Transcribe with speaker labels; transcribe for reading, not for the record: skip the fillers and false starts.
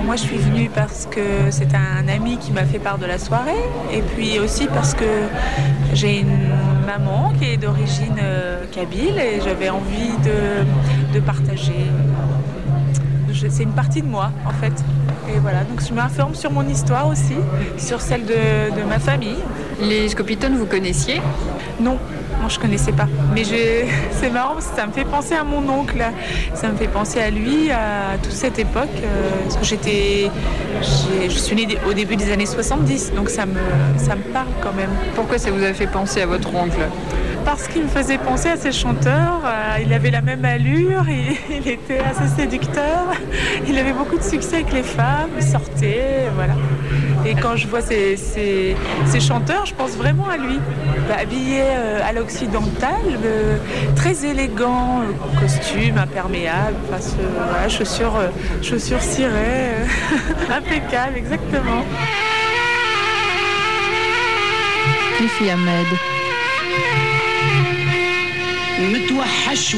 Speaker 1: Moi, je suis venue parce que c'est un ami qui m'a fait part de la soirée. Et puis aussi parce que j'ai une maman qui est d'origine kabyle et j'avais envie de partager. C'est une partie de moi, en fait. Et voilà, donc je m'informe sur mon histoire aussi, sur celle de ma famille.
Speaker 2: Les Scopitones, vous connaissiez ?
Speaker 1: Non, je ne connaissais pas. Mais c'est marrant parce que ça me fait penser à mon oncle. Ça me fait penser à lui, à toute cette époque. Parce que je suis née au début des années 70, donc ça me parle quand même.
Speaker 2: Pourquoi ça vous a fait penser à votre oncle ?
Speaker 1: Parce qu'il me faisait penser à ces chanteurs. Il avait la même allure, il était assez séducteur. Il avait beaucoup de succès avec les femmes, il sortait, voilà. Et quand je vois ces chanteurs, je pense vraiment à lui. Habillé à l'occidental, très élégant, costume imperméable, voilà, chaussures cirées, impeccable, exactement.
Speaker 3: Fifi Ahmed.